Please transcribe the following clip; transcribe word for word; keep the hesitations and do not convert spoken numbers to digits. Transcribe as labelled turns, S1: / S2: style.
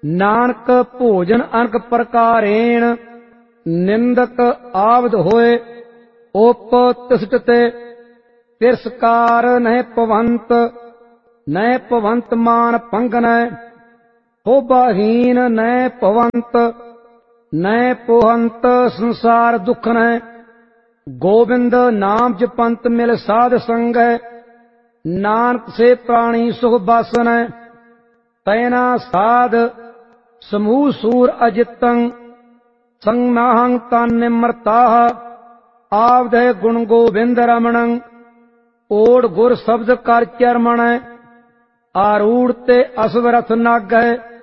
S1: नानक भोजन अनक प्रकारेण निंदक आवद होए उप तिष्ठते तिरस्कार नह पवंत न पवंत मान पंगन होबाहीन न पवंत न पोहंत संसार दुखन गोविंद नाम जपंत मिल साध संग नानक से प्राणी सुख बासन तैना साध समूह सूर अजितं संनाहं तन निमरताह आवदे गुण गोविंद रमणं ओड गुर शब्द कर चरमण आरूढ़ ते असवरथ नाग